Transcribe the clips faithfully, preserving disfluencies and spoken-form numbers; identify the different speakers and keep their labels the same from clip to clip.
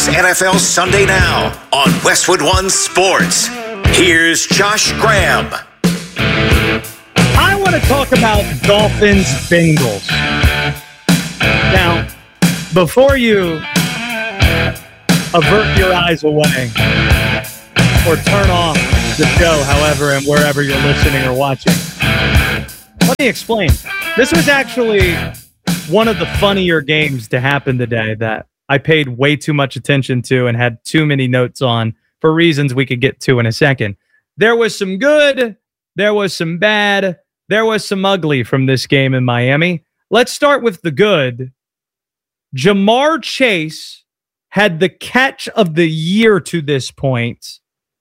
Speaker 1: It's N F L Sunday Now on Westwood One Sports. Here's Josh Graham.
Speaker 2: I want to talk about Dolphins Bengals. Now, before you avert your eyes away or turn off the show, however and wherever you're listening or watching, let me explain. This was actually one of the funnier games to happen today that I paid way too much attention to and had too many notes on for reasons we could get to in a second. There was some good, there was some bad, there was some ugly from this game in Miami. Let's start with the good. Ja'Marr Chase had the catch of the year to this point.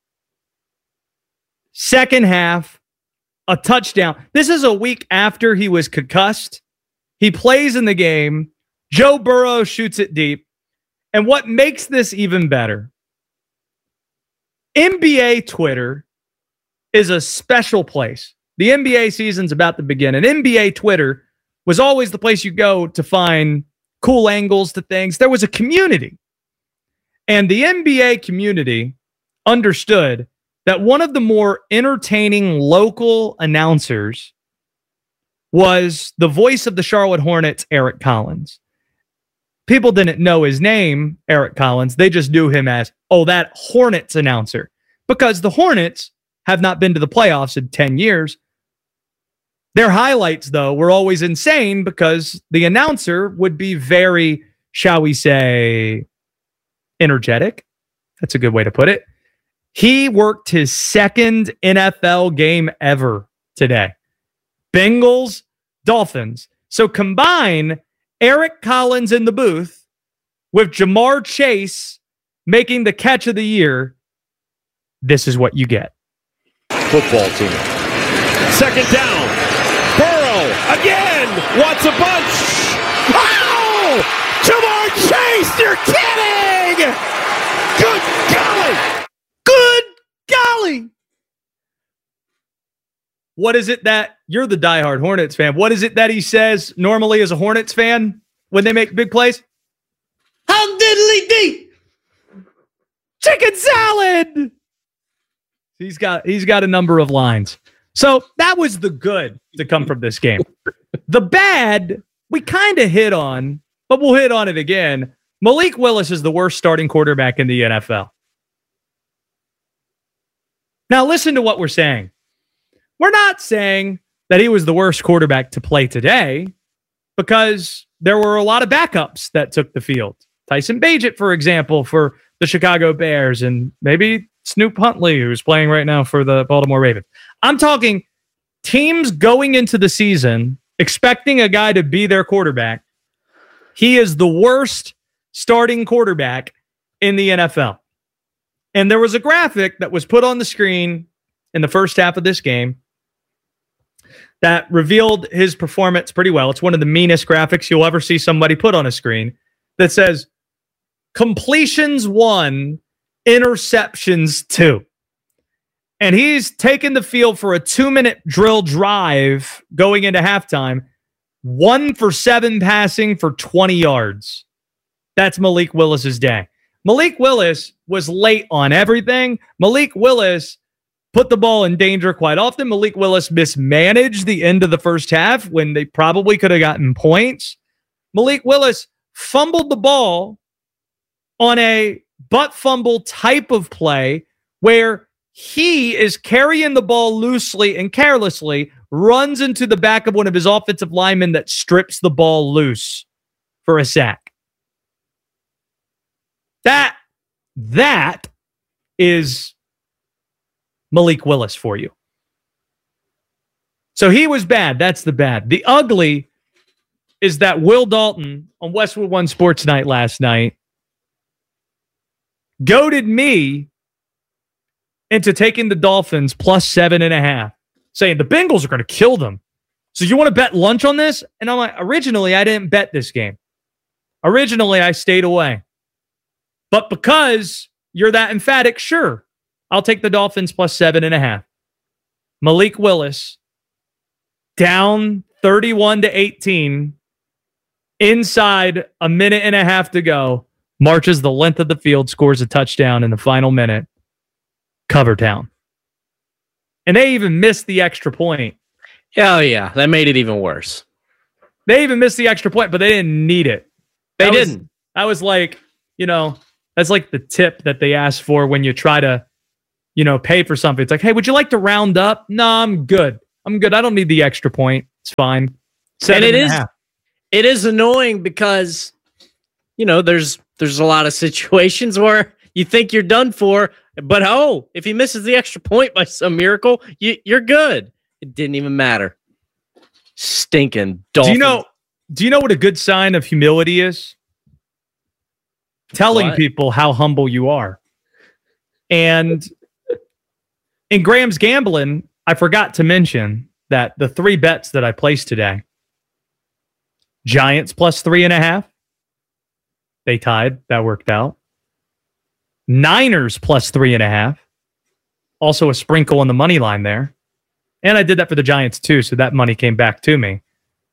Speaker 2: Second half, a touchdown. This is a week after he was concussed. He plays in the game. Joe Burrow shoots it deep. And what makes this even better, N B A Twitter is a special place. The N B A season's about to begin, and N B A Twitter was always the place you go to find cool angles to things. There was a community, and the N B A community understood that one of the more entertaining local announcers was the voice of the Charlotte Hornets, Eric Collins. People didn't know his name, Eric Collins. They just knew him as, oh, that Hornets announcer. Because the Hornets have not been to the playoffs in ten years. Their highlights, though, were always insane because the announcer would be very, shall we say, energetic. That's a good way to put it. He worked his second N F L game ever today. Bengals, Dolphins. So combine Eric Collins in the booth with Ja'Marr Chase making the catch of the year. This is what you get.
Speaker 3: Football team. Second down. Burrow again. Wants a bunch. Oh! Ja'Marr Chase, you're kidding! Good golly!
Speaker 2: Good golly! What is it that you're the diehard Hornets fan? What is it that he says normally as a Hornets fan when they make big plays? How diddly dee! Chicken salad! He's got he's got a number of lines. So that was the good to come from this game. The bad, we kind of hit on, but we'll hit on it again. Malik Willis is the worst starting quarterback in the N F L. Now listen to what we're saying. We're not saying that he was the worst quarterback to play today because there were a lot of backups that took the field. Tyson Bagent, for example, for the Chicago Bears, and maybe Snoop Huntley, who's playing right now for the Baltimore Ravens. I'm talking teams going into the season expecting a guy to be their quarterback. He is the worst starting quarterback in the N F L. And there was a graphic that was put on the screen in the first half of this game that revealed his performance pretty well. It's one of the meanest graphics you'll ever see somebody put on a screen that says completions one, interceptions two. And he's taken the field for a two-minute drill drive going into halftime, one for seven passing for twenty yards. That's Malik Willis's day. Malik Willis was late on everything. Malik Willis put the ball in danger quite often. Malik Willis mismanaged the end of the first half when they probably could have gotten points. Malik Willis fumbled the ball on a butt fumble type of play where he is carrying the ball loosely and carelessly, runs into the back of one of his offensive linemen that strips the ball loose for a sack. That, that is Malik Willis for you. So he was bad. That's the bad. The ugly is that Will Dalton on Westwood One Sports Night last night goaded me into taking the Dolphins plus seven and a half, saying the Bengals are going to kill them. So you want to bet lunch on this? And I'm like, originally, I didn't bet this game. Originally, I stayed away. But because you're that emphatic, sure, I'll take the Dolphins plus seven and a half. Malik Willis down thirty-one to eighteen inside a minute and a half to go. marches the length of the field, scores a touchdown in the final minute. Cover town. And they even missed the extra point.
Speaker 4: Oh, yeah. That made it even worse.
Speaker 2: They even missed the extra point, but they didn't need it.
Speaker 4: They
Speaker 2: that
Speaker 4: didn't.
Speaker 2: Was, that was like, you know, that's like the tip that they ask for when you try to, you know, pay for something. It's like, hey, would you like to round up? No, I'm good. I'm good. I don't need the extra point. It's fine. Seven
Speaker 4: and it
Speaker 2: and
Speaker 4: is,
Speaker 2: a half.
Speaker 4: it is annoying because, you know, there's there's a lot of situations where you think you're done for, but oh, if he misses the extra point by some miracle, you, you're good. It didn't even matter. Stinking Dolphins.
Speaker 2: Do you know? Do you know what a good sign of humility is? Telling
Speaker 4: What?
Speaker 2: people how humble you are. And in Graham's gambling, I forgot to mention that the three bets that I placed today, Giants plus three and a half, they tied. That worked out. Niners plus three and a half, also a sprinkle on the money line there. And I did that for the Giants too, so that money came back to me.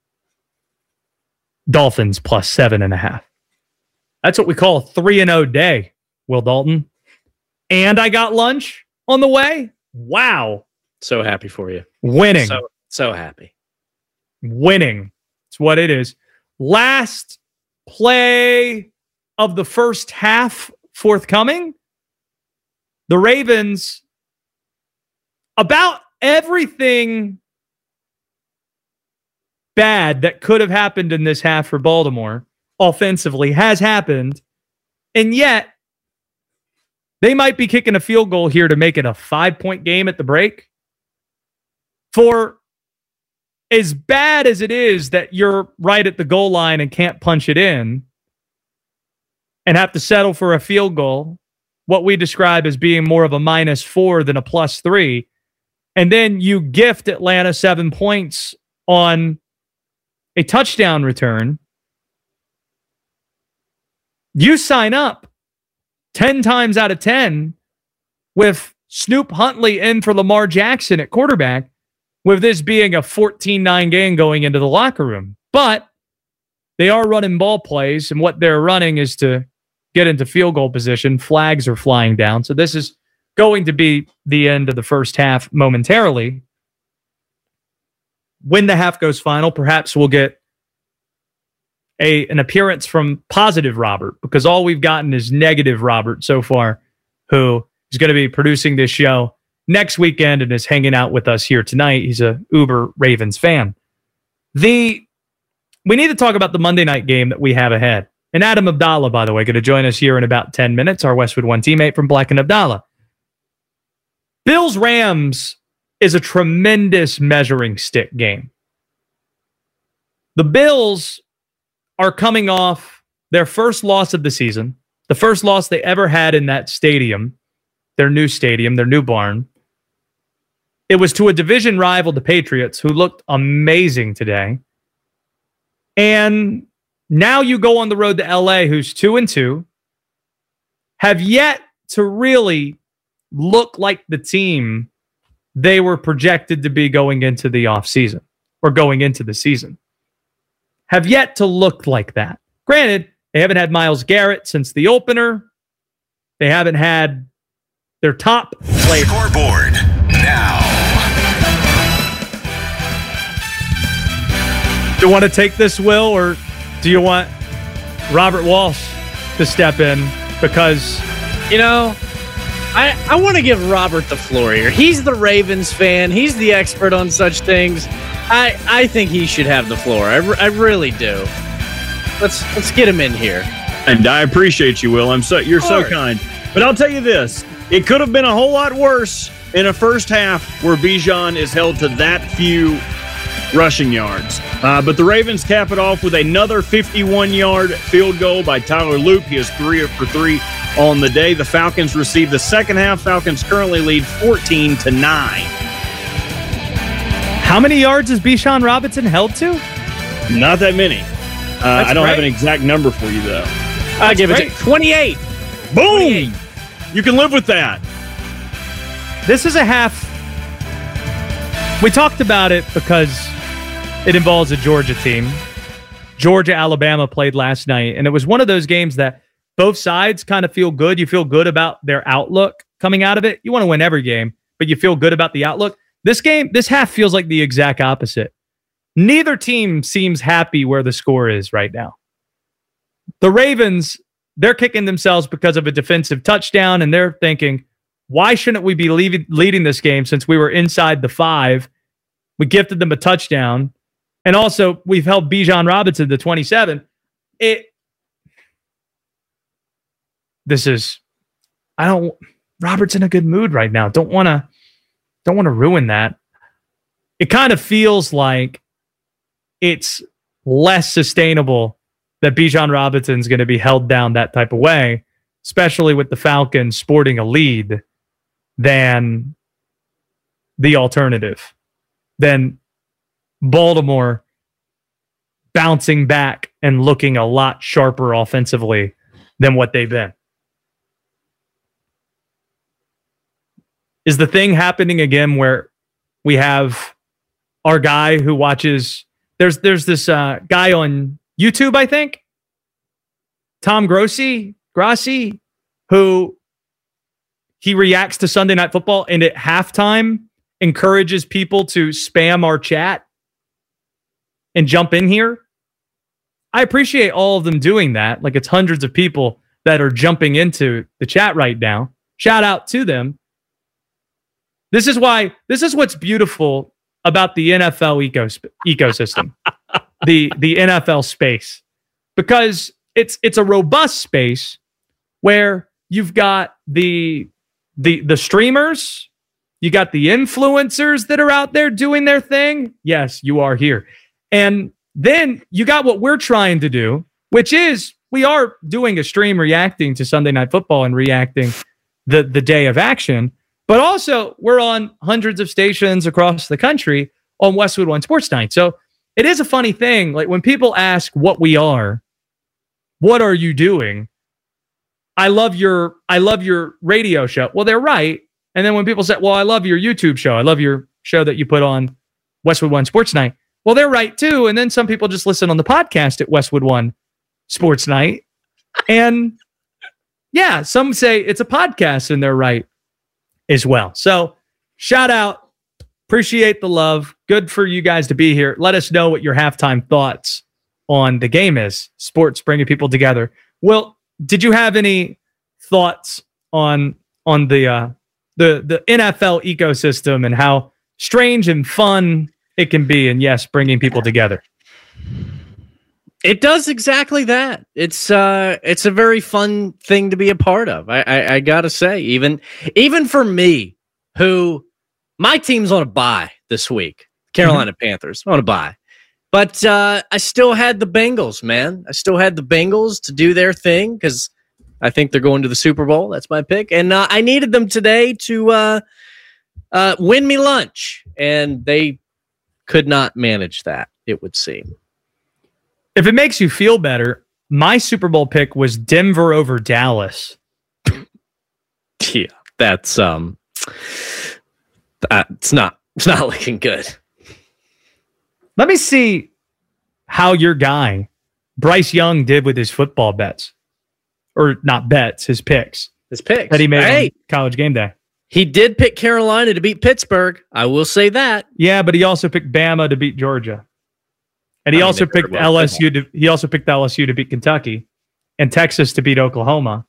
Speaker 2: Dolphins plus seven and a half. That's what we call a three and oh day, Will Dalton. And I got lunch on the way. Wow.
Speaker 4: So happy for you.
Speaker 2: Winning.
Speaker 4: So, so happy.
Speaker 2: Winning. It's what it is. Last play of the first half forthcoming. The Ravens, about everything bad that could have happened in this half for Baltimore offensively has happened, and yet they might be kicking a field goal here to make it a five-point game at the break. For as bad as it is that you're right at the goal line and can't punch it in and have to settle for a field goal, what we describe as being more of a minus four than a plus three, and then you gift Atlanta seven points on a touchdown return, you sign up ten times out of ten with Snoop Huntley in for Lamar Jackson at quarterback, with this being a fourteen nine game going into the locker room. But they are running ball plays, and what they're running is to get into field goal position. Flags are flying down. So this is going to be the end of the first half momentarily. When the half goes final, perhaps we'll get a an appearance from positive Robert, because all we've gotten is negative Robert so far, who is going to be producing this show next weekend and is hanging out with us here tonight. He's a uber Ravens fan. The we need to talk about the Monday night game that we have ahead. And Adam Abdallah, by the way, going to join us here in about ten minutes, our Westwood One teammate from Black and Abdallah. Bills-Rams is a tremendous measuring stick game. The Bills are coming off their first loss of the season, the first loss they ever had in that stadium, their new stadium, their new barn. It was to a division rival, the Patriots, who looked amazing today. And now you go on the road to L A, who's two and two, have yet to really look like the team they were projected to be going into the offseason or going into the season. Have yet to look like that. Granted, they haven't had Myles Garrett since the opener. They haven't had their top player.
Speaker 1: Scoreboard now.
Speaker 2: Do you want to take this, Will, or do you want Robert Walsh to step in? Because,
Speaker 4: you know, I, I want to give Robert the floor here. He's the Ravens fan. He's the expert on such things. I, I think he should have the floor. I, I really do. Let's let's get him in here.
Speaker 5: And I appreciate you, Will. I'm so you're so kind. But I'll tell you this: it could have been a whole lot worse in a first half where Bijan is held to that few rushing yards. Uh, but the Ravens cap it off with another fifty-one yard field goal by Tyler Loop. He is three for three on the day. The Falcons receive the second half. Falcons currently lead fourteen to nine.
Speaker 2: how many yards is Bijan Robinson held to?
Speaker 5: Not that many. Uh, I don't
Speaker 2: great.
Speaker 5: have an exact number for you, though.
Speaker 4: I give
Speaker 2: great.
Speaker 4: it to twenty-eight.
Speaker 5: Boom!
Speaker 4: twenty-eight.
Speaker 5: You can live with that.
Speaker 2: This is a half. We talked about it because it involves a Georgia team. Georgia, Alabama played last night, and it was one of those games that both sides kind of feel good. You feel good about their outlook coming out of it. You want to win every game, but you feel good about the outlook. This game, this half feels like the exact opposite. Neither team seems happy where the score is right now. The Ravens, they're kicking themselves because of a defensive touchdown, and they're thinking, why shouldn't we be leaving, leading this game since we were inside the five? We gifted them a touchdown. And also, we've held Bijan Robinson to twenty-seven. It. This is, I don't, Robert's in a good mood right now. Don't want to, don't want to ruin that. It kind of feels like it's less sustainable that Bijan Robinson's going to be held down that type of way, especially with the Falcons sporting a lead, than the alternative, than Baltimore bouncing back and looking a lot sharper offensively than what they've been. Is the thing happening again where we have our guy who watches, there's there's this uh, guy on YouTube, I think, Tom Grossi, Grossi, who he reacts to Sunday Night Football and at halftime encourages people to spam our chat and jump in here. I appreciate all of them doing that. Like, it's hundreds of people that are jumping into the chat right now. Shout out to them. This is why, this is what's beautiful about the N F L ecos- ecosystem, the, the N F L space, because it's, it's a robust space where you've got the, the, the streamers, you got the influencers that are out there doing their thing. Yes, you are here. And then you got what we're trying to do, which is we are doing a stream reacting to Sunday Night Football and reacting the, the day of action. But also, we're on hundreds of stations across the country on Westwood One Sports Night. So it is a funny thing. Like, when people ask what we are, what are you doing? I love your I love your radio show. Well, they're right. And then when people say, well, I love your YouTube show, I love your show that you put on Westwood One Sports Night. Well, they're right too. And then some people just listen on the podcast at Westwood One Sports Night. And yeah, some say it's a podcast and they're right as well. So shout out. Appreciate the love. Good for you guys to be here. Let us know what your halftime thoughts on the game is. Sports bringing people together. Will, did you have any thoughts on on the uh, the the N F L ecosystem and how strange and fun it can be? And yes, bringing people together.
Speaker 4: It does exactly that. It's uh, it's a very fun thing to be a part of. I, I, I gotta say, even even for me, who my team's on a bye this week, Carolina mm-hmm. Panthers on a bye, but uh, I still had the Bengals, man. I still had the Bengals to do their thing because I think they're going to the Super Bowl. That's my pick, and uh, I needed them today to uh, uh, win me lunch, and they could not manage that, it would seem.
Speaker 2: If it makes you feel better, my Super Bowl pick was Denver over Dallas.
Speaker 4: Yeah, that's um, uh, it's not it's not looking good.
Speaker 2: Let me see how your guy Bryce Young did with his football bets, or not bets, his picks.
Speaker 4: His picks
Speaker 2: that he made
Speaker 4: hey,
Speaker 2: on College Game Day.
Speaker 4: He did pick Carolina to beat Pittsburgh. I will say that.
Speaker 2: Yeah, but he also picked Bama to beat Georgia. And he I mean, also picked L S U to he also picked L S U to beat Kentucky and Texas to beat Oklahoma.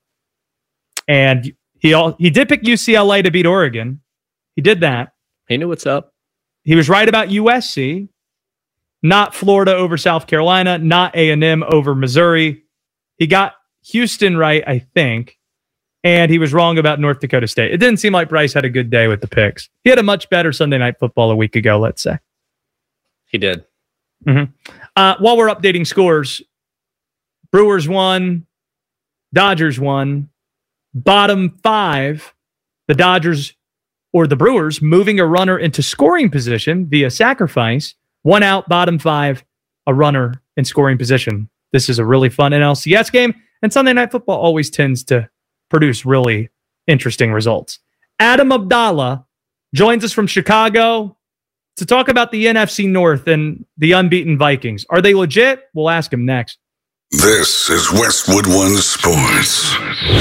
Speaker 2: And he all, he did pick U C L A to beat Oregon. He did that.
Speaker 4: He knew what's up.
Speaker 2: He was right about U S C, not Florida over South Carolina, not A and M over Missouri. He got Houston right, I think, and he was wrong about North Dakota State. It didn't seem like Bryce had a good day with the picks. He had a much better Sunday Night Football a week ago, let's say.
Speaker 4: He did.
Speaker 2: Mm-hmm. Uh, while we're updating scores, Brewers won, Dodgers won. Bottom five, the Dodgers or the Brewers moving a runner into scoring position via sacrifice. One out, bottom five, a runner in scoring position. This is a really fun N L C S game, and Sunday Night Football always tends to produce really interesting results. Adam Abdallah joins us from Chicago to talk about the N F C North and the unbeaten Vikings. Are they legit? We'll ask him next.
Speaker 6: This is Westwood One Sports.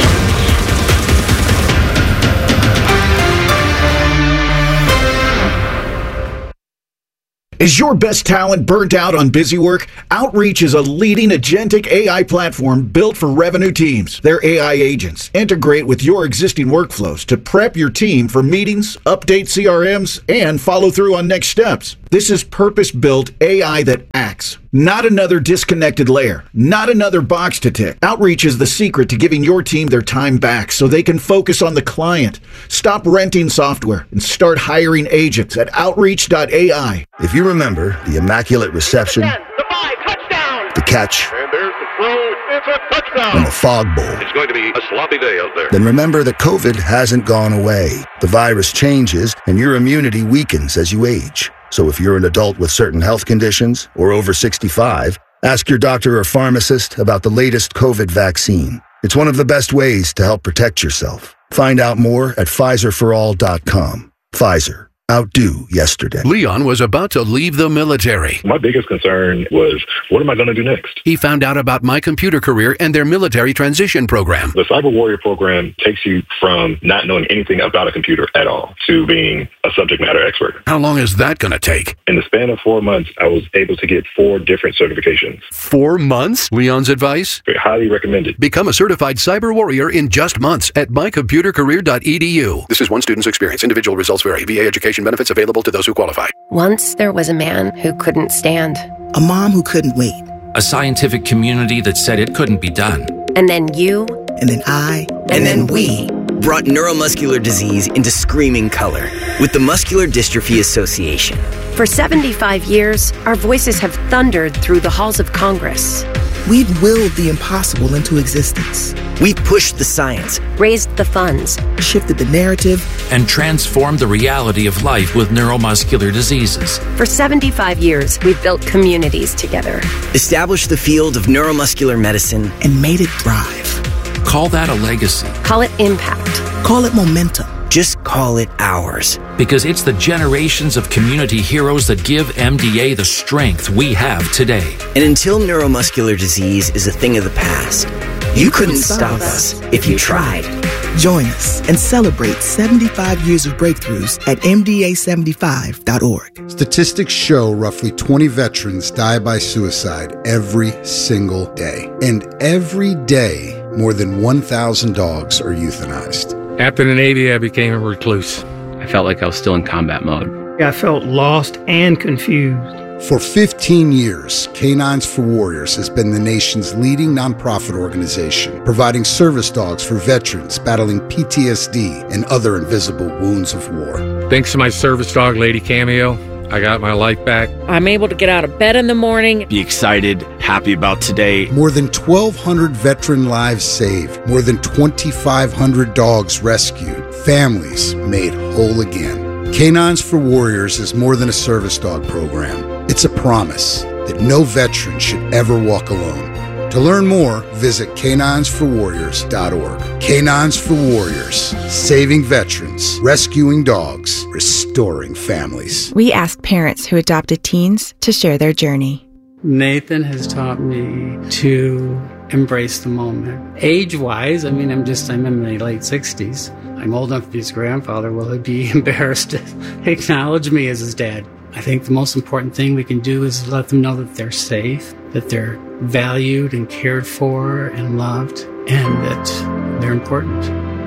Speaker 7: Is your best talent burnt out on busy work? Outreach is a leading agentic A I platform built for revenue teams. Their A I agents integrate with your existing workflows to prep your team for meetings, update C R Ms, and follow through on next steps. This is purpose-built A I that acts, not another disconnected layer, not another box to tick. Outreach is the secret to giving your team their time back so they can focus on the client. Stop renting software and start hiring agents at outreach dot A I.
Speaker 8: If you remember the immaculate reception,
Speaker 3: The five, touchdown!
Speaker 8: the catch,
Speaker 3: And there's the throw. It's a touchdown.
Speaker 8: and the fog bowl,
Speaker 9: It's going to be a sloppy day out there.
Speaker 8: then remember that COVID hasn't gone away. The virus changes and your immunity weakens as you age. So if you're an adult with certain health conditions or over sixty-five, ask your doctor or pharmacist about the latest COVID vaccine. It's one of the best ways to help protect yourself. Find out more at Pfizer for all dot com. Pfizer. Outdo yesterday.
Speaker 10: Leon was about to leave the military.
Speaker 9: My biggest concern was, what am I going to do next?
Speaker 10: He found out about My Computer Career and their military transition program.
Speaker 9: The Cyber Warrior program takes you from not knowing anything about a computer at all to being a subject matter expert.
Speaker 10: How long is that going to take?
Speaker 9: In the span of four months, I was able to get four different certifications.
Speaker 10: Four months? Leon's advice?
Speaker 9: Highly recommended.
Speaker 10: Become a certified cyber warrior in just months at my computer career dot e d u. This is one student's experience. Individual results vary. V A education benefits available to those who qualify.
Speaker 11: Once there was a man who couldn't stand.
Speaker 12: A mom who couldn't wait.
Speaker 13: A scientific community that said it couldn't be done.
Speaker 11: And then you.
Speaker 12: And then I.
Speaker 14: And, and then, then we. Brought neuromuscular disease into screaming color with the Muscular Dystrophy Association.
Speaker 11: For seventy-five years, our voices have thundered through the halls of Congress.
Speaker 12: We've willed the impossible into existence.
Speaker 14: We've pushed the science,
Speaker 11: raised the funds,
Speaker 12: shifted the narrative,
Speaker 13: and transformed the reality of life with neuromuscular diseases.
Speaker 11: For seventy-five years, we've built communities together,
Speaker 14: established the field of neuromuscular medicine,
Speaker 12: and made it thrive.
Speaker 13: Call that a legacy.
Speaker 11: Call it impact.
Speaker 12: Call it momentum.
Speaker 14: Just call it ours.
Speaker 13: Because it's the generations of community heroes that give M D A the strength we have today.
Speaker 14: And until neuromuscular disease is a thing of the past, you, you couldn't, couldn't stop us if you tried.
Speaker 12: Join us and celebrate seventy-five years of breakthroughs at M D A seventy-five dot org.
Speaker 15: Statistics show roughly twenty veterans die by suicide every single day. And every day, more than one thousand dogs are euthanized.
Speaker 16: After the Navy, I became a recluse. I felt like I was still in combat mode.
Speaker 17: I felt lost and confused.
Speaker 15: For fifteen years, Canines for Warriors has been the nation's leading nonprofit organization, providing service dogs for veterans battling P T S D and other invisible wounds of war.
Speaker 16: Thanks to my service dog, Lady Cameo, I got my life back.
Speaker 18: I'm able to get out of bed in the morning.
Speaker 19: Be excited, happy about today.
Speaker 15: More than twelve hundred veteran lives saved. More than twenty-five hundred dogs rescued. Families made whole again. Canines for Warriors is more than a service dog program. It's a promise that no veteran should ever walk alone. To learn more, visit canines for warriors dot org. Canines for Warriors, saving veterans, rescuing dogs, restoring families.
Speaker 20: We asked parents who adopted teens to share their journey.
Speaker 21: Nathan has taught me to embrace the moment. Age-wise, I mean, I'm just, I'm in my late sixties. I'm old enough to be his grandfather. Will he be embarrassed to acknowledge me as his dad? I think the most important thing we can do is let them know that they're safe, that they're valued and cared for and loved, and that they're important.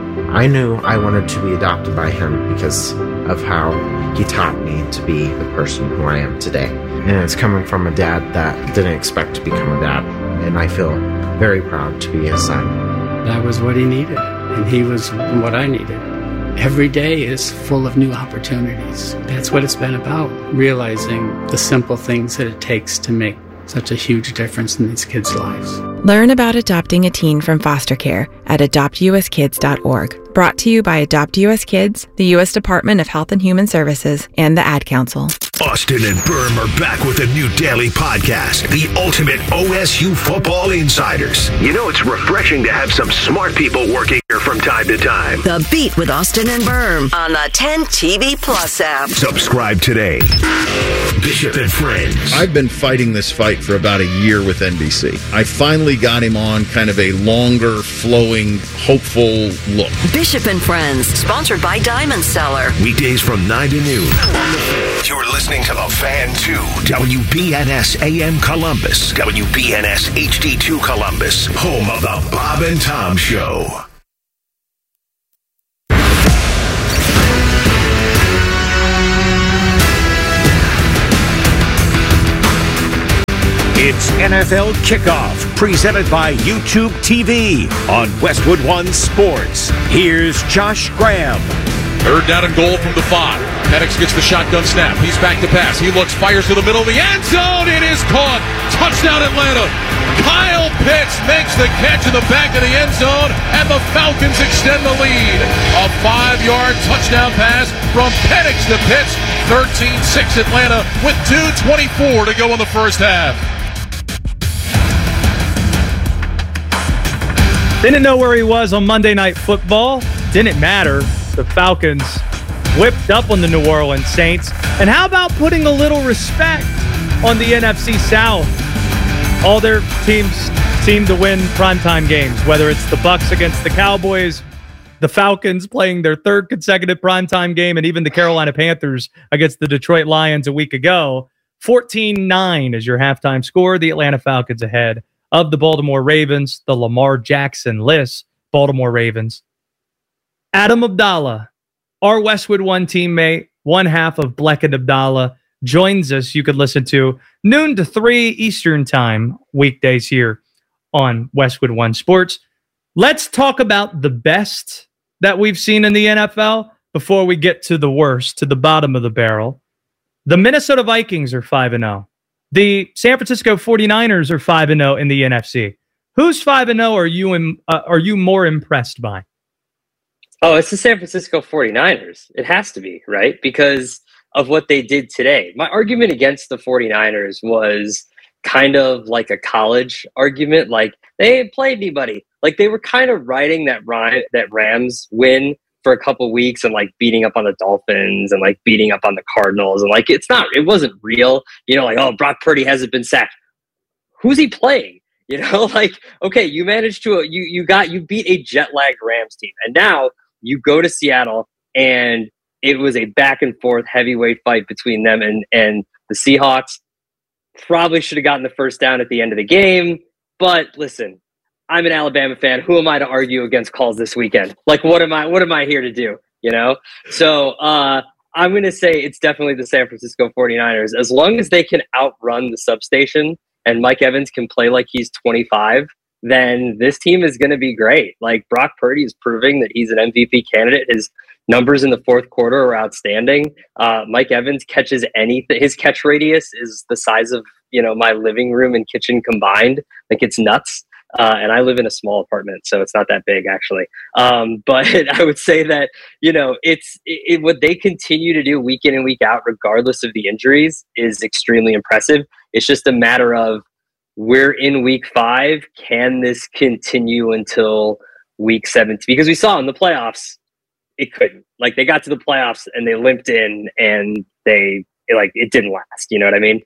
Speaker 22: I knew I wanted to be adopted by him because of how he taught me to be the person who I am today. And it's coming from a dad that didn't expect to become a dad, and I feel very proud to be his son.
Speaker 21: That was what he needed, and he was what I needed. Every day is full of new opportunities. That's what it's been about, realizing the simple things that it takes to make such a huge difference in these kids' lives.
Speaker 20: Learn about adopting a teen from foster care at adopt u s kids dot org. Brought to you by Adopt U S Kids, the U S Department of Health and Human Services, and the Ad Council.
Speaker 1: Austin and Berm are back with a new daily podcast, the Ultimate O S U Football Insiders. You know, it's refreshing to have some smart people working here from time to time.
Speaker 5: The Beat with Austin and Berm on the ten T V Plus app.
Speaker 1: Subscribe today. Bishop and Friends.
Speaker 23: I've been fighting this fight for about a year with N B C. I finally got him on kind of a longer, flowing, hopeful look.
Speaker 5: Bishop and Friends, sponsored by Diamond Seller.
Speaker 1: Weekdays from nine to noon. You're listening to The Fan two, W B N S A M Columbus, W B N S H D two Columbus, home of The Bob and Tom Show.
Speaker 24: It's N F L Kickoff, presented by YouTube T V on Westwood One Sports. Here's Josh Graham.
Speaker 25: Third down and goal from the five. Penix gets the shotgun snap. He's back to pass. He looks, fires to the middle of the end zone. It is caught. Touchdown Atlanta. Kyle Pitts makes the catch in the back of the end zone, and the Falcons extend the lead. A five-yard touchdown pass from Penix to Pitts. thirteen six Atlanta with two twenty-four to go in the first half.
Speaker 2: Didn't know where he was on Monday Night Football. Didn't matter. The Falcons whipped up on the New Orleans Saints. And how about putting a little respect on the N F C South? All their teams seem to win primetime games, whether it's the Bucs against the Cowboys, the Falcons playing their third consecutive primetime game, and even the Carolina Panthers against the Detroit Lions a week ago. fourteen nine is your halftime score. The Atlanta Falcons ahead of the Baltimore Ravens, the Lamar Jackson-less Baltimore Ravens. Adam Abdallah, our Westwood One teammate, one half of Bleck and Abdallah, joins us. You could listen to noon to three Eastern time weekdays here on Westwood One Sports. Let's talk about the best that we've seen in the N F L before we get to the worst, to the bottom of the barrel. The Minnesota Vikings are five and oh. The San Francisco forty-niners are five and oh in the N F C. Who's five and oh are you in, uh, are you more impressed by?
Speaker 26: Oh, it's the San Francisco forty-niners. It has to be, right? Because of what they did today. My argument against the forty-niners was kind of like a college argument. Like, they ain't played anybody. Like, they were kind of riding that Ryan, that Rams win for a couple weeks and like beating up on the Dolphins and like beating up on the Cardinals. And like, it's not, it wasn't real. You know, like, oh, Brock Purdy hasn't been sacked. Who's he playing? You know, like, okay, you managed to, you, you got, you beat a jet lagged Rams team. And now you go to Seattle, and it was a back and forth heavyweight fight between them and, and the Seahawks. Probably should have gotten the first down at the end of the game. But listen, I'm an Alabama fan. Who am I to argue against calls this weekend? Like, what am I, what am I here to do? You know? So uh, I'm going to say it's definitely the San Francisco forty-niners. As long as they can outrun the substation and Mike Evans can play like he's twenty-five, then this team is going to be great. Like, Brock Purdy is proving that he's an M V P candidate. His numbers in the fourth quarter are outstanding. Uh, Mike Evans catches anything. His catch radius is the size of, you know, my living room and kitchen combined. Like, it's nuts. Uh, and I live in a small apartment, so it's not that big, actually. Um, but I would say that, you know, it's it, it, what they continue to do week in and week out, regardless of the injuries, is extremely impressive. It's just a matter of, we're in week five. Can this continue until week seventeen? Because we saw in the playoffs, it couldn't. Like, they got to the playoffs and they limped in, and they it, like it didn't last. You know what I mean?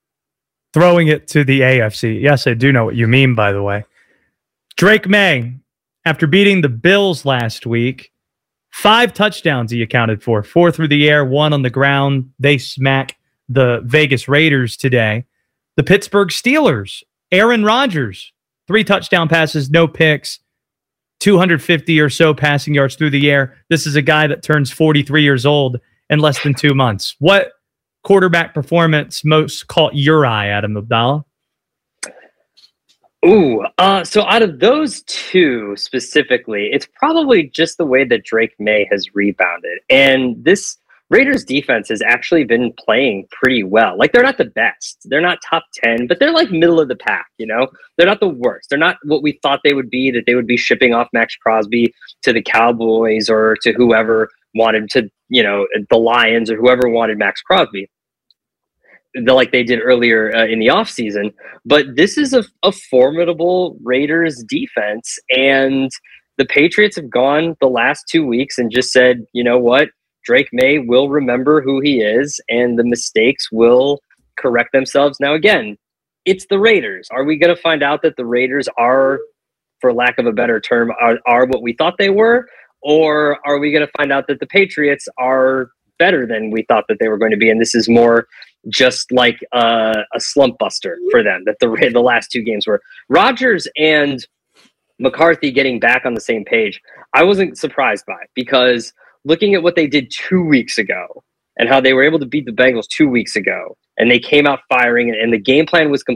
Speaker 2: Throwing it to the A F C. Yes, I do know what you mean, by the way. Drake May, after beating the Bills last week, five touchdowns he accounted for. Four through the air, one on the ground. They smack the Vegas Raiders today. The Pittsburgh Steelers, Aaron Rodgers, three touchdown passes, no picks, two hundred fifty or so passing yards through the air. This is a guy that turns forty-three years old in less than two months. What quarterback performance most caught your eye, Adam Abdallah?
Speaker 26: Ooh, uh, so out of those two specifically, it's probably just the way that Drake May has rebounded. And this Raiders defense has actually been playing pretty well. Like, they're not the best. They're not top ten, but they're like middle of the pack, you know? They're not the worst. They're not what we thought they would be, that they would be shipping off Max Crosby to the Cowboys or to whoever wanted to, you know, the Lions or whoever wanted Max Crosby. the, like they did earlier uh, in the offseason. But this is a, a formidable Raiders defense. And the Patriots have gone the last two weeks and just said, you know what? Drake May will remember who he is, and the mistakes will correct themselves. Now, again, it's the Raiders. Are we going to find out that the Raiders are, for lack of a better term, are, are what we thought they were? Or are we going to find out that the Patriots are better than we thought that they were going to be? And this is more just like a, a slump buster for them, that the, the last two games were. Rodgers and McCarthy getting back on the same page, I wasn't surprised by, because looking at what they did two weeks ago and how they were able to beat the Bengals two weeks ago, and they came out firing, and the game plan was completely